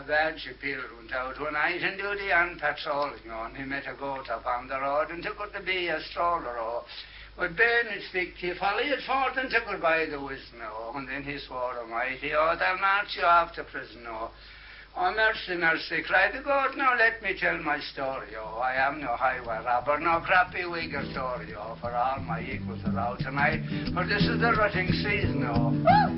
A bad Shapiro went out one night and duty on patrolling on. He met a goat up on the road and took her to be a stroller, oh. But Ben would speak to you, folly at forth and took her by the wisdom, oh. And then he swore almighty, oh, they'll march you off to prison, oh. Oh, mercy, mercy, cried the goat, now let me tell my story, oh. I am no highway robber, no crappy Uyghur story, oh. For all my equals are out tonight, for this is the rutting season, oh.